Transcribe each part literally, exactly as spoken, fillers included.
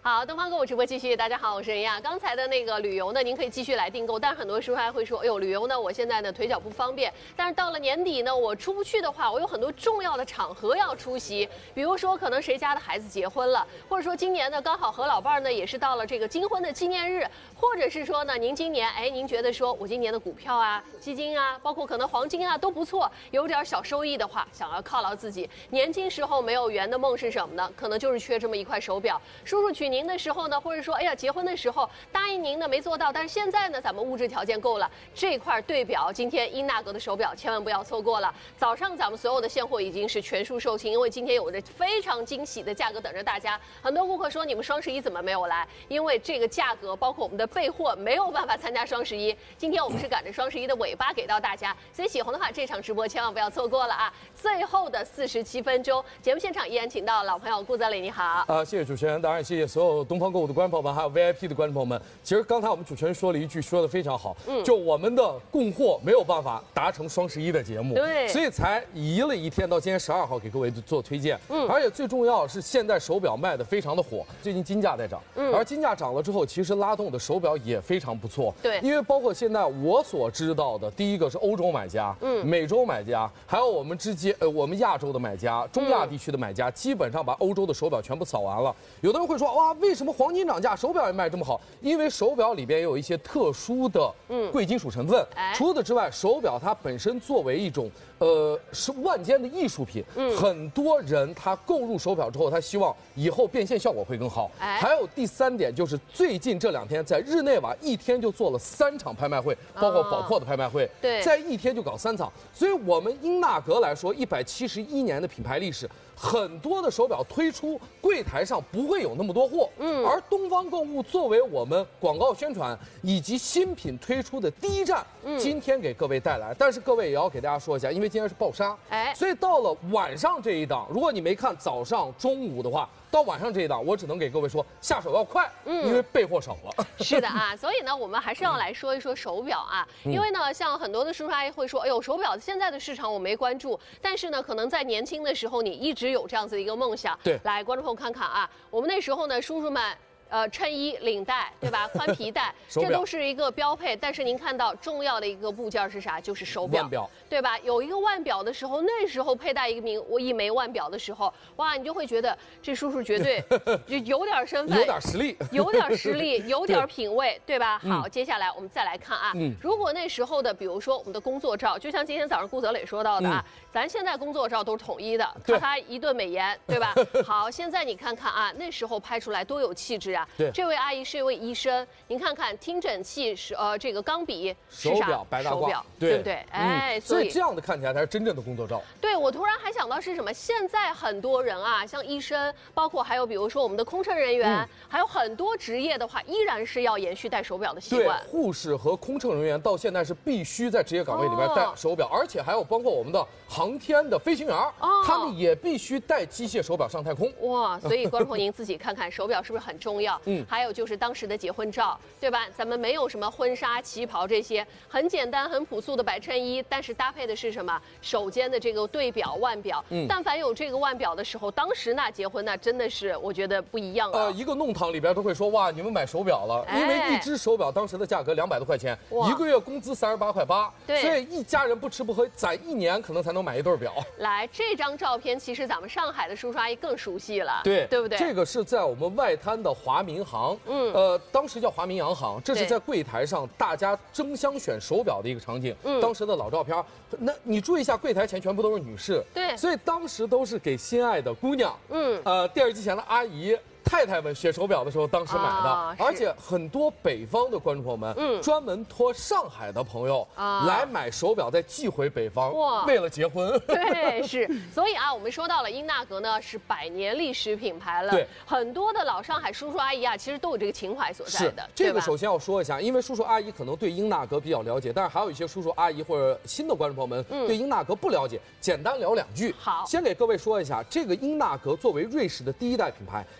好，东方购物直播继续。大家好，我是任亚。刚才的那个旅游呢，您可以继续来订购，但是很多时候还会说，哎呦，旅游呢，我现在呢腿脚不方便，但是到了年底呢，我出不去的话，我有很多重要的场合要出席，比如说可能谁家的孩子结婚了，或者说今年呢刚好和老伴儿呢也是到了这个金婚的纪念日，或者是说呢，您今年哎，您觉得说我今年的股票啊、基金啊，包括可能黄金啊都不错，有点小收益的话，想要犒劳自己，年轻时候没有圆的梦是什么呢？可能就是缺这么一块手表。叔叔娶您的时候呢，或者说，哎呀，结婚的时候答应您的没做到，但是现在呢，咱们物质条件够了，这块对表，今天英纳格的手表千万不要错过了。早上咱们所有的现货已经是全数售罄，因为今天有着非常惊喜的价格等着大家。很多顾客说你们双十一怎么没有来？因为这个价格包括我们的备货没有办法参加双十一。今天我们是赶着双十一的尾巴给到大家，所以喜欢的话，这场直播千万不要错过了啊！最后的四十七分钟，节目现场依然请到老朋友顾泽磊，你好。 啊、呃，谢谢主持人，当然谢谢所有东方购物的观众朋友们，还有 V I P 的观众朋友们。其实刚才我们主持人说了一句，说的非常好，嗯，就我们的供货没有办法达成双十一的节目， 对， 所以才移了一天到今天十二号给各位做推荐。嗯，而且最重要是现在手表卖的非常的火，最近金价在涨，嗯，而金价涨了之后，其实拉动的手表也非常不错， 对， 因为包括现在我所知道的，第一个是欧洲买家，嗯，美洲买家，还有我们之间呃我们亚洲的买家，中亚地区的买家，嗯、基本上把欧洲的手表全部扫完了。有的人会说，哇，为什么黄金涨价，手表也卖这么好？因为手表里边也有一些特殊的贵金属成分。嗯、除此之外，手表它本身作为一种呃是万间的艺术品，嗯、很多人他购入手表之后，他希望以后变现效果会更好。哎、还有第三点就是最近这两天在日内瓦一天就做了三场拍卖会，包括宝珀的拍卖会， 对， 在一天就搞三场。所以我们英纳格来说，一百七十一年的品牌历史。很多的手表推出，柜台上不会有那么多货，嗯，而东方购物作为我们广告宣传以及新品推出的第一站，嗯，今天给各位带来。但是各位也要给大家说一下，因为今天是爆杀，哎，所以到了晚上这一档，如果你没看早上、中午的话。到晚上这一档，我只能给各位说下手要快，嗯，因为备货少了。 是的啊，所以呢，我们还是要来说一说手表啊，嗯、因为呢，像很多的叔叔阿姨会说，哎呦，手表现在的市场我没关注，但是呢，可能在年轻的时候你一直有这样子的一个梦想。 对， 来，观众朋友看看啊，我们那时候呢，叔叔们。呃，衬衣、领带，对吧？宽皮带，这都是一个标配。但是您看到重要的一个部件是啥？就是手表， 腕表， 对吧？有一个腕表的时候，那时候佩戴一名我一枚腕表的时候，哇，你就会觉得这叔叔绝对就有点身份， 有点实力， 有点实力，有点品味，对吧？好，嗯、接下来我们再来看啊，嗯、如果那时候的，比如说我们的工作照，就像今天早上顾泽磊说到的啊，嗯、咱现在工作照都是统一的，咔咔一顿美颜，对吧？好，现在你看看啊，那时候拍出来多有气质啊！ 对， 这位阿姨是一位医生，您看看听诊器是呃这个钢笔手表白大褂， 手表对不对？哎， 所以这样的看起来才是真正的工作照。 对，我突然还想到是什么？现在很多人啊，像医生，包括还有比如说我们的空乘人员，嗯、还有很多职业的话，依然是要延续戴手表的习惯。 对，护士和空乘人员到现在是必须在职业岗位里面戴手表，哦、而且还有包括我们的航天的飞行员，哦、他们也必须戴机械手表上太空。 哇，所以观众朋友您自己看看，手表是不是很重要？嗯，还有就是当时的结婚照，对吧？咱们没有什么婚纱、旗袍这些，很简单、很朴素的白衬衣，但是搭配的是什么？手间的这个对表、腕表。嗯，但凡有这个腕表的时候，当时那结婚那真的是我觉得不一样啊。 呃，一个弄堂里边都会说哇，你们买手表了，因为一只手表当时的价格两百多块钱，一个月工资三十八块八， 对， 所以一家人不吃不喝，攒一年可能才能买一对表。 来，这张照片其实咱们上海的叔叔阿姨更熟悉了， 对， 对不对？ 这个是在我们外滩的华民行，嗯，呃，当时叫华民洋行，这是在柜台上大家争相选手表的一个场景。嗯，当时的老照片，那你注意一下，柜台前全部都是女士， 对， 所以当时都是给心爱的姑娘，嗯，呃，电视机前的阿姨。太太们选手表的时候，当时买的，啊、而且很多北方的观众朋友们，嗯，专门托上海的朋友啊来买手表，再寄回北方，哇，为了结婚。 对，是，所以啊，我们说到了英纳格呢，是百年历史品牌了， 对， 很多的老上海叔叔阿姨啊，其实都有这个情怀所在的。 这个首先要说一下，因为叔叔阿姨可能对英纳格比较了解，但是还有一些叔叔阿姨或者新的观众朋友们、嗯、对英纳格不了解，简单聊两句。 好， 先给各位说一下，这个英纳格作为瑞士的第一代品牌，其实瑞。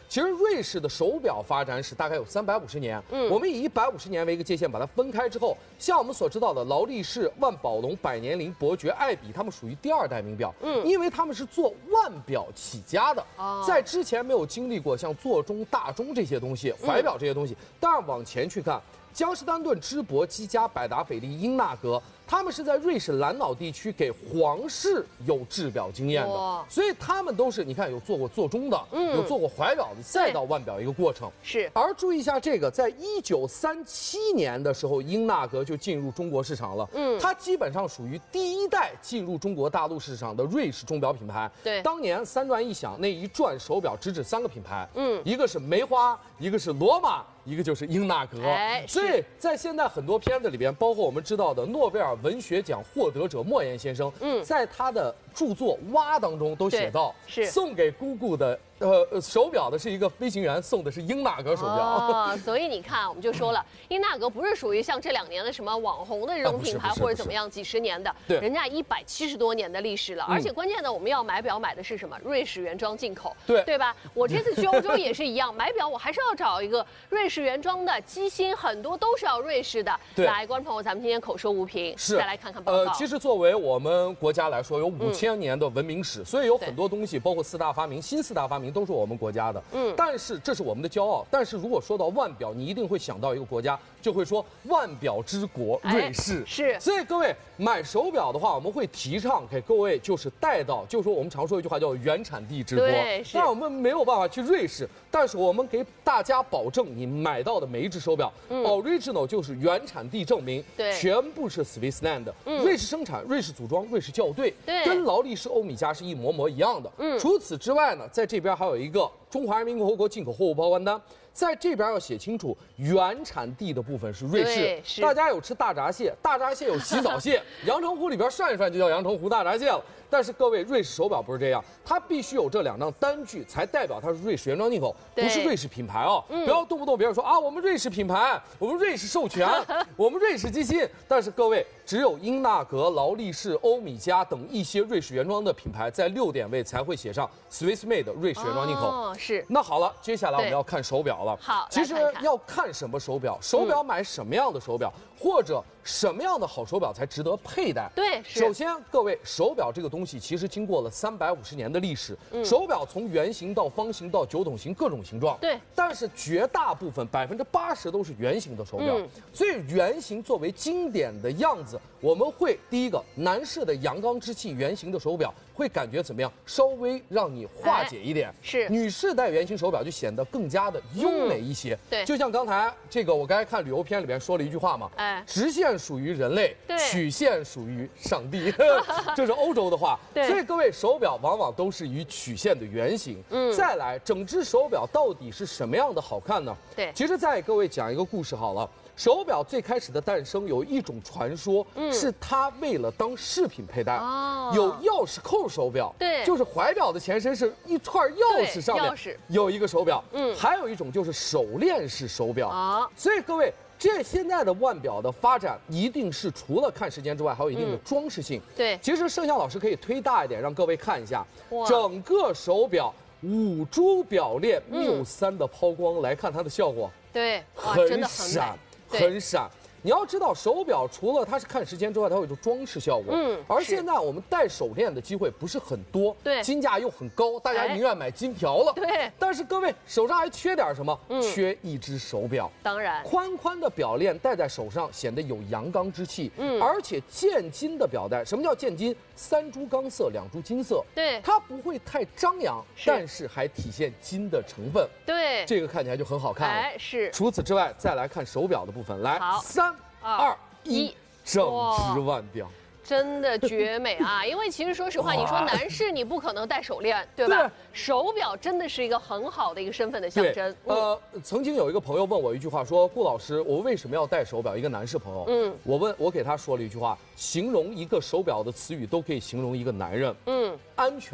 瑞士的手表发展史大概有三百五十年。嗯，我们以一百五十年为一个界限，把它分开之后，像我们所知道的劳力士、万宝龙、百年灵、伯爵、爱彼，他们属于第二代名表。嗯，因为他们是做腕表起家的，哦、在之前没有经历过像座钟、大钟这些东西，怀表这些东西。当然往前去看，江诗丹顿、芝柏、积家、百达翡丽、英纳格。他们是在瑞士兰瑙地区给皇室有制表经验的，所以他们都是你看有做过座钟的，嗯，有做过怀表的，再到腕表一个过程。 是。 而注意一下这个，在一九三七年的时候，英纳格就进入中国市场了。嗯，它基本上属于第一代进入中国大陆市场的瑞士钟表品牌。 对， 当年三转一响，那一转手表直指三个品牌，嗯，一个是梅花，一个是罗马。一个就是英纳格，哎，所以在现在很多片子里边，包括我们知道的诺贝尔文学奖获得者莫言先生，嗯，在他的著作《蛙》当中都写到， 是送给姑姑的呃手表的是一个飞行员送的是英纳格手表。 哦，所以你看，我们就说了，英纳格不是属于像这两年的什么网红的这种品牌或者怎么样几十年的， 对， 人家一百七十多年的历史了，而且关键的我们要买表买的是什么？瑞士原装进口， 对对吧？我这次去欧洲也是一样，买表我还是要找一个瑞士原装的，机芯很多都是要瑞士的。来，观众朋友，咱们今天口说无凭， 是再来看看报告。呃， 其实作为我们国家来说，有五千年的文明史，所以有很多东西，包括四大发明、新四大发明都是我们国家的。嗯，但是这是我们的骄傲。但是如果说到腕表，你一定会想到一个国家，就会说腕表之国瑞士。 哎、是。 所以各位买手表的话，我们会提倡给各位就是带到，就是说我们常说一句话叫原产地之国。 对，是。 但我们没有办法去瑞士，但是我们给大家保证，你买到的每一只手表、嗯、，original 就是原产地证明， 对， 全部是 Swissland，、嗯、瑞士生产、瑞士组装、瑞士校对， 对， 跟劳力士、欧米茄是一模模一样的。嗯，除此之外呢，在这边还有一个中华人民共和国进口货物报关单。在这边要写清楚，原产地的部分是瑞士。大家有吃大闸蟹，大闸蟹有洗澡蟹，阳澄湖里边涮一涮就叫阳澄湖大闸蟹了。但是各位，瑞士手表不是这样，它必须有这两张单据才代表它是瑞士原装进口，不是瑞士品牌哦。嗯、不要动不动别人说啊，我们瑞士品牌，我们瑞士授权，我们瑞士机芯。但是各位，只有英纳格、劳力士、欧米茄等一些瑞士原装的品牌，在六点位才会写上 Swiss made 瑞士原装进口。 哦，是。 那好了，接下来我们要看手表了。 好， 其实要看什么手表，手表买什么样的手表，嗯、或者什么样的好手表才值得佩戴。 对， 首先各位，手表这个东西其实经过了三百五十年的历史，嗯、手表从圆形到方形到九筒形各种形状。 对， 但是绝大部分百分之八十都是圆形的手表，嗯、所以圆形作为经典的样子，我们会第一个男士的阳刚之气，圆形的手表会感觉怎么样？稍微让你化解一点。 哎、是， 女士戴圆形手表就显得更加的优美一些。嗯、 对， 就像刚才这个，我刚才看旅游片里边说了一句话嘛，哎，直线属于人类，曲线属于上帝，这是欧洲的话。 对， 所以各位，手表往往都是以曲线的圆形。嗯，再来，整只手表到底是什么样的好看呢？ 对， 其实再给各位讲一个故事好了。手表最开始的诞生有一种传说，嗯、是它为了当饰品佩戴。哦，有钥匙扣手表， 对， 就是怀表的前身是一串钥匙，上面有一个手表。嗯，还有一种就是手链式手表。啊，所以各位，这现在的腕表的发展一定是除了看时间之外，还有一定的装饰性。 嗯、对， 其实盛夏老师可以推大一点，让各位看一下整个手表五珠表链缪三的抛光，来看它的效果。 对， 很闪。很闪，你要知道，手表除了它是看时间之外，它有一种装饰效果。嗯，而现在我们戴手链的机会不是很多， 对， 金价又很高，大家宁愿买金条了。 对， 但是各位手上还缺点什么？嗯，缺一只手表。 当然， 宽宽的表链戴在手上显得有阳刚之气。嗯，而且渐金的表带，什么叫渐金？三珠钢色，两珠金色。 对， 它不会太张扬，但是还体现金的成分。 对， 这个看起来就很好看了。 哎，是。 除此之外，再来看手表的部分，来，三。二一，整只腕表， 真的绝美啊！因为其实说实话，你说男士你不可能戴手链，对吧？对，手表真的是一个很好的一个身份的象征。 呃，曾经有一个朋友问我一句话，说顾老师，我为什么要戴手表？一个男士朋友，嗯，我问我给他说了一句话，形容一个手表的词语都可以形容一个男人，嗯，安全感。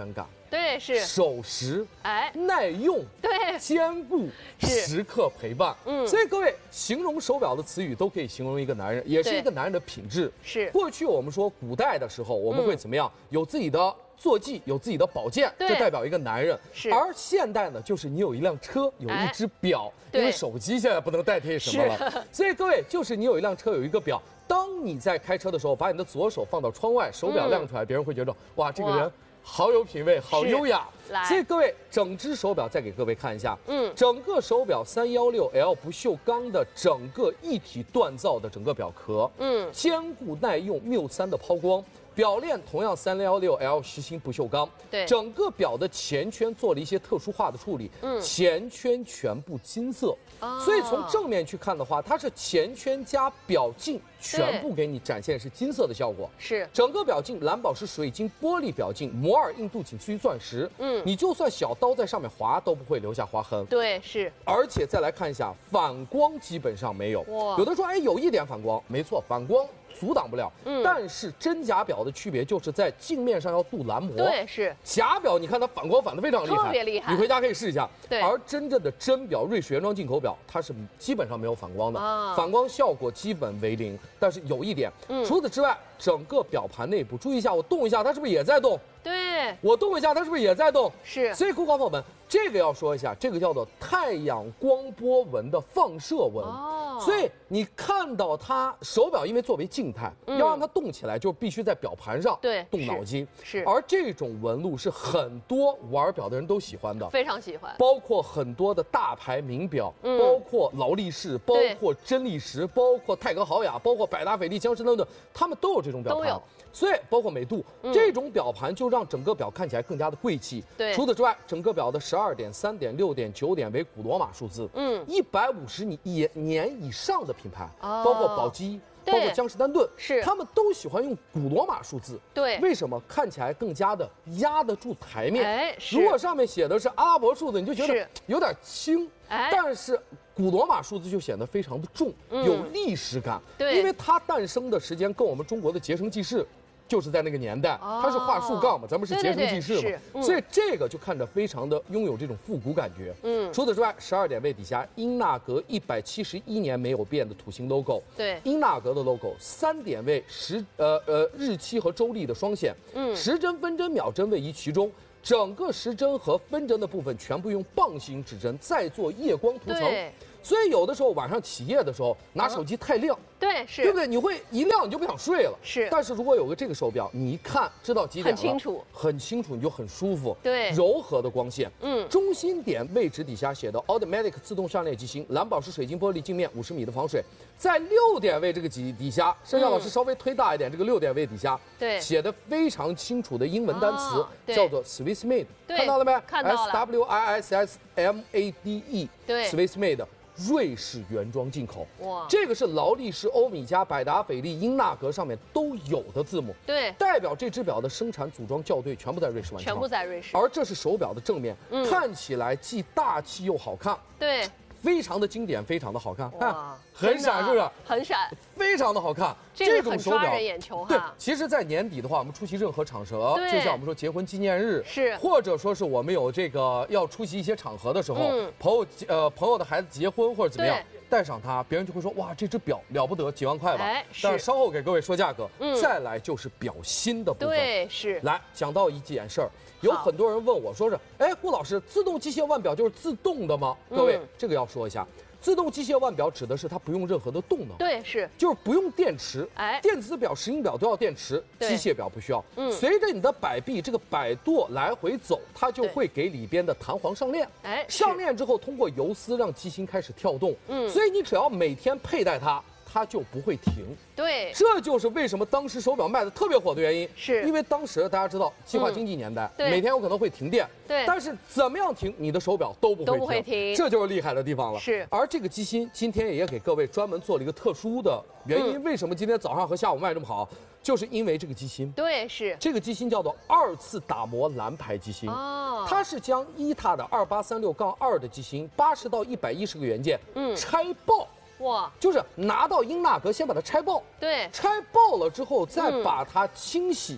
对，是守时， 哎， 耐用， 对， 坚固，时刻陪伴。嗯，所以各位形容手表的词语都可以形容一个男人，也是一个男人的品质。 是， 过去我们说古代的时候，我们会怎么样？嗯、有自己的坐骑，有自己的宝剑，这代表一个男人。 是， 而现代呢，就是你有一辆车，有一只表，哎、因为手机现在不能代替什么了。所以各位，就是你有一辆车，有一个表。当你在开车的时候，把你的左手放到窗外，手表亮出来，嗯、别人会觉得哇，这个人好有品味，好优雅。所以各位，整只手表再给各位看一下，嗯，整个手表三一六 L 不锈钢的整个一体锻造的整个表壳，嗯，坚固耐用 M U 三的抛光。表链同样三一六 L 实行不锈钢， 对， 整个表的前圈做了一些特殊化的处理，嗯，前圈全部金色，哦、所以从正面去看的话，它是前圈加表镜全部给你展现是金色的效果， 是整个表镜蓝宝石水晶玻璃表镜，摩尔硬度仅次于钻石，嗯，你就算小刀在上面划都不会留下划痕， 对，是， 而且再来看一下反光基本上没有，哇，有的说哎有一点反光，没错，反光。阻挡不了，嗯，但是真假表的区别就是在镜面上要镀蓝膜， 对，是假表，你看它反光反的非常厉害， 特别厉害， 你回家可以试一下。 对， 而真正的真表，瑞士原装进口表，它是基本上没有反光的，啊、反光效果基本为零。但是有一点，嗯、除此之外，整个表盘内部，注意一下，我动一下，它是不是也在动？ 对， 我动一下，它是不是也在动？ 是。 所以，各位朋友们，这个要说一下，这个叫做太阳光波纹的放射纹。哦。所以你看到它手表，因为作为静态，嗯、要让它动起来，就必须在表盘上对动脑筋。 是。 而这种纹路是很多玩表的人都喜欢的， 非常喜欢。 包括很多的大牌名表，嗯、包括劳力士，包括真力时，包括泰格豪雅，包括百达翡丽、江诗丹顿，他们都有这种表盘。 都有。 所以包括美度、嗯、这种表盘就让整个表看起来更加的贵气。 对， 除此之外，整个表的十二点、三点、六点、九点为古罗马数字。嗯，一百五十年年以上的品牌，哦、包括宝玑。包括江诗丹顿， 是他们都喜欢用古罗马数字。 对， 为什么？看起来更加的压得住台面。 哎， 如果上面写的是阿拉伯数字，你就觉得有点轻。哎，但是古罗马数字就显得非常的重，嗯、有历史感。 对， 因为它诞生的时间跟我们中国的结绳记事。就是在那个年代，哦、它是画竖杠嘛，咱们是结绳记事嘛， 对对对嗯、 所以这个就看着非常的拥有这种复古感觉。嗯，除此之外，十二点位底下英纳格一百七十一年没有变的土星 logo， 对， 英纳格的 logo， 三点位时呃呃日期和周历的双线，嗯，时针、分针、秒针位移其中。整个时针和分针的部分全部用棒形指针，再做夜光涂层。所以有的时候晚上起夜的时候拿手机太亮， 对，是对不对？你会一亮你就不想睡了。 是， 但是如果有个这个手表，你一看知道几点了， 很清楚， 很清楚，你就很舒服。 对， 柔和的光线。嗯，中心点位置底下写的 Automatic 自动上链机芯，蓝宝石水晶玻璃镜面，五十米的防水。在六点位这个底底下，盛夏老师稍微推大一点，这个六点位底下， 对， 写的非常清楚的英文单词，叫做 Swiss Made， 看到了没？ 看到了 ，S W I S S M A D E， 对 ，Swiss Made。瑞士原装进口，哇，这个是劳力士、欧米茄、百达翡丽、英纳格上面都有的字母， 对， 代表这只表的生产、组装、校对全部在瑞士完成， 全部在瑞士。 而这是手表的正面，嗯、看起来既大气又好看， 对， 非常的经典，非常的好看，哇，很闪，是不是？ 很闪， 非常的好看。 这种手表人眼球哈。 对，其实，在年底的话，我们出席任何场合，就像我们说结婚纪念日， 是， 或者说是我们有这个要出席一些场合的时候，嗯、朋友呃朋友的孩子结婚或者怎么样。带上它，别人就会说哇，这只表了不得，几万块吧。哎、但是稍后给各位说价格。嗯，再来就是表芯的部分。 对，是。 来讲到一件事儿，有很多人问我说是，哎，顾老师，自动机械腕表就是自动的吗？各位，嗯、这个要说一下。自动机械腕表指的是它不用任何的动能， 对，是， 就是不用电池。哎，电子表、石英表都要电池，机械表不需要。嗯，随着你的摆臂这个摆舵来回走，它就会给里边的弹簧上链。哎，上链之后通过游丝让机芯开始跳动。嗯，所以你只要每天佩戴它。它就不会停， 对， 这就是为什么当时手表卖的特别火的原因， 是因为当时大家知道计划经济年代， 嗯、 每天有可能会停电， 对， 但是怎么样停，你的手表都不会停， 都不会停， 这就是厉害的地方了。 是， 而这个机芯今天也给各位专门做了一个特殊的原因，嗯、为什么今天早上和下午卖这么好，就是因为这个机芯， 对，是这个机芯叫做二次打磨蓝牌机芯，哦，它是将伊塔的二八三六杠二的机芯，八十到一百一十个元件，嗯，拆爆。哇，就是拿到英纳格，先把它拆爆， 对， 拆爆了之后，再把它清洗，嗯、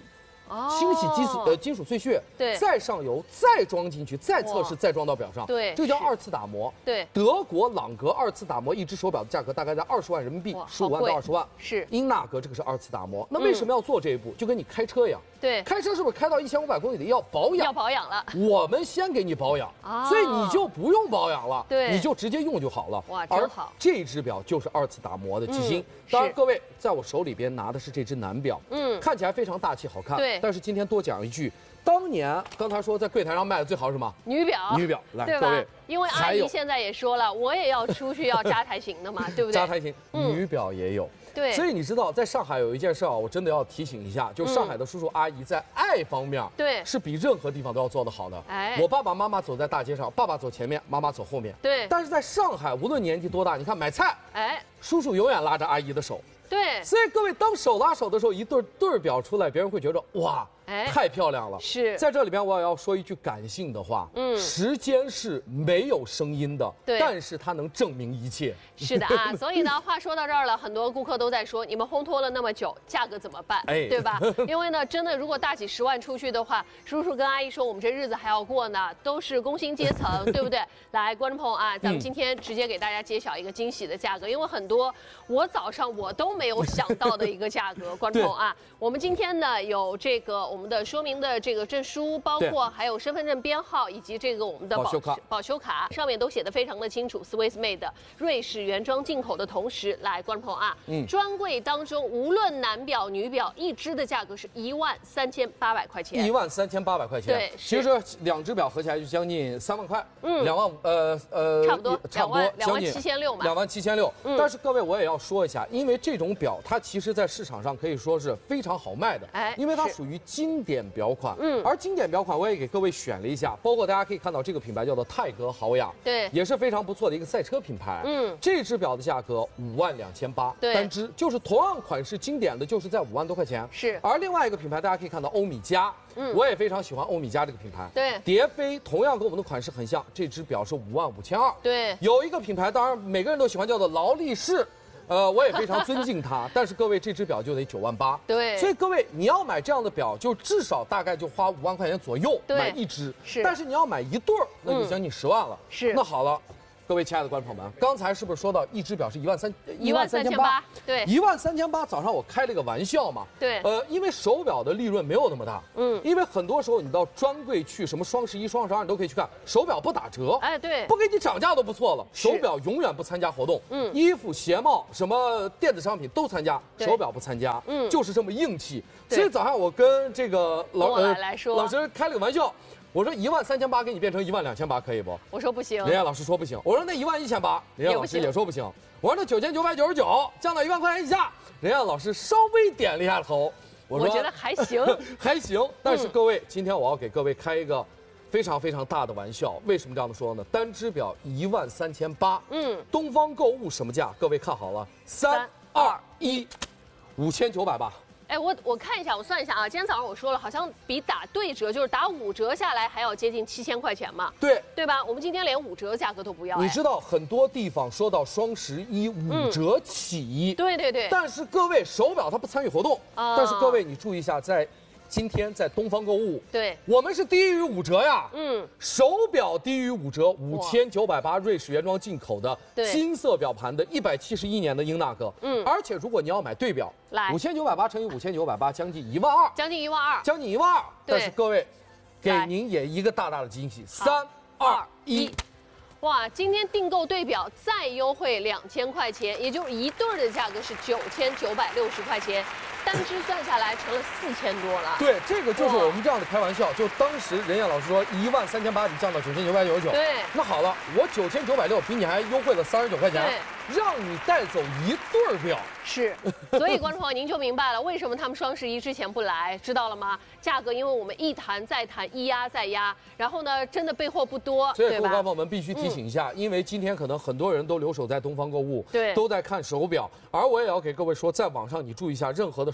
清洗金属呃金属碎屑， 对， 再上油，再装进去，再测试，再装到表上， 对， 这个叫二次打磨。 对， 德国朗格二次打磨一只手表的价格大概在二十万人民币，十五万到二十万。 是， 英纳格这个是二次打磨。那为什么要做这一步？就跟你开车一样。 对， 开车是不是开到一千五百公里的要保养？ 要保养了。 我们先给你保养，所以你就不用保养了， 对， 你就直接用就好了。 哇，真好！ 这只表就是二次打磨的机芯。当然，各位在我手里边拿的是这只男表，嗯，看起来非常大气好看。 对， 但是今天多讲一句，当年刚才说在柜台上卖的最好是什么？ 女表。 女表，来各位， 因为阿姨现在也说了，我也要出去要扎台型的嘛，对不对？ 扎台型，女表也有。 对， 所以你知道，在上海有一件事啊，我真的要提醒一下，就是上海的叔叔阿姨在爱方面， 对， 是比任何地方都要做得好的。哎，我爸爸妈妈走在大街上，爸爸走前面，妈妈走后面。 对， 但是在上海，无论年纪多大，你看买菜， 哎， 叔叔永远拉着阿姨的手。 对， 所以各位，当手拉手的时候，一对对表出来，别人会觉得哇，哎，太漂亮了。 是， 在这里边我也要说一句感性的话，嗯，时间是没有声音的， 对， 但是它能证明一切。 是的啊，所以呢，话说到这儿了，很多顾客都在说，你们烘托了那么久，价格怎么办？哎，对吧？因为呢，真的，如果大几十万出去的话，叔叔跟阿姨说，我们这日子还要过呢，都是工薪阶层，对不对？来，观众朋友啊，咱们今天直接给大家揭晓一个惊喜的价格，因为很多我早上我都没有想到的一个价格，观众朋友啊，我们今天呢有这个我们的说明的这个证书，包括还有身份证编号以及这个我们的保修卡，保修卡上面都写的非常的清楚 ，Swiss made 瑞士原装进口的同时，来，观众朋友啊，嗯，专柜当中无论男表女表，一只的价格是一万三千八百块钱， 一万三千八百块钱， 对， 其实两只表合起来就将近三万块，嗯，两万呃呃， 差不多，差不多两万七千六嘛， 两万七千六。但是各位我也要说一下，因为这种表它其实在市场上可以说是非常好卖的，哎，因为它属于经典表款，嗯，而经典表款我也给各位选了一下，包括大家可以看到这个品牌叫做泰格豪雅， 对， 也是非常不错的一个赛车品牌，嗯，这只表的价格五万两千八，单只就是同样款式经典的就是在五万多块钱， 是。 而另外一个品牌大家可以看到欧米茄，嗯，我也非常喜欢欧米茄这个品牌， 对， 蝶飞同样跟我们的款式很像，这只表是五万五千二， 对， 有一个品牌当然每个人都喜欢叫做劳力士。呃，我也非常尊敬它，但是各位这只表就得九万八， 对， 所以各位你要买这样的表，就至少大概就花五万块钱左右买一只， 是， 但是你要买一对儿，那就将近十万了， 是。 那好了，各位亲爱的观众朋友们，刚才是不是说到一只表是一万三一万三千八？对， 一万三千八。早上我开了个玩笑嘛， 对， 呃，因为手表的利润没有那么大，嗯，因为很多时候你到专柜去，什么双十一、双十二你都可以去看，手表不打折， 哎，对， 不给你涨价都不错了。手表永远不参加活动，嗯，衣服、鞋帽、什么电子商品都参加，手表不参加，嗯，就是这么硬气。所以早上我跟这个老呃来说老师开了个玩笑。我说一万三千八给你变成一万两千八可以不？ 我说不行。 人家老师说不行。我说那一万一千八，人家老师也说不行。我说那九千九百九十九降到一万块钱以下，人家老师稍微点了一下头。 我说我觉得还行， 还行。但是各位，嗯、今天我要给各位开一个非常非常大的玩笑。为什么这样说呢？单只表一万三千八，嗯，东方购物什么价？各位看好了，三二一，五千九百八。 哎，我我看一下，我算一下啊。今天早上我说了，好像比打对折，就是打五折下来还要接近七千块钱嘛。 对， 对吧？我们今天连五折价格都不要。 你知道很多地方说到双十一五折起， 嗯、对对对。 但是各位手表它不参与活动，啊、但是各位你注意一下，在今天在东方购物， 对， 我们是低于五折呀。嗯，手表低于五折，五千九百八瑞士原装进口的金色表盘的一百七十一年的英纳格。嗯，而且如果你要买对表， 来五千九百八乘以五千九百八，将近一万二， 将近一万二， 将近一万二。但是各位，给您也一个大大的惊喜，三二一。 哇，今天订购对表再优惠两千块钱，也就是一对的价格是九千九百六十块钱，单只算下来成了四千多了。 对，这个就是我们这样的开玩笑。就当时任燕老师说一万三千八，你降到九千九百九十九。 对， 那好了，我九千九百六比你还优惠了三十九块钱，让你带走一对表。 是，所以观众朋友您就明白了为什么他们双十一之前不来，知道了吗？价格因为我们一谈再谈，一压再压，然后呢，真的备货不多， 所以各位朋友们必须提醒一下，嗯、因为今天可能很多人都留守在东方购物， 对， 都在看手表，而我也要给各位说，在网上你注意一下，任何的手。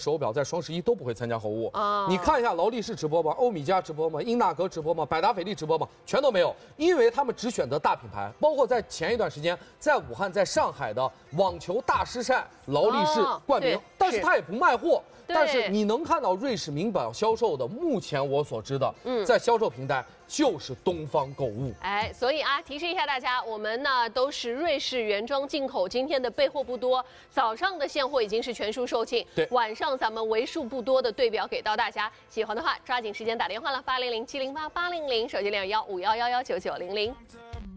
手表在双十一都不会参加购物。 啊， 你看一下劳力士直播吗？欧米茄直播吗？英纳格直播吗？百达翡丽直播吗？全都没有，因为他们只选择大品牌。包括在前一段时间，在武汉、在上海的网球大师赛，劳力士冠名， 哦、 但是他也不卖货。 但是是你能看到瑞士名表销售的，目前我所知的，嗯，在销售平台就是东方购物。 哎，所以啊，提示一下大家，我们呢都是瑞士原装进口，今天的备货不多，早上的现货已经是全数售罄， 对， 晚上咱们为数不多的对表给到大家，喜欢的话抓紧时间打电话了，八零零七零八八零零，手机零幺五幺幺幺九九零零。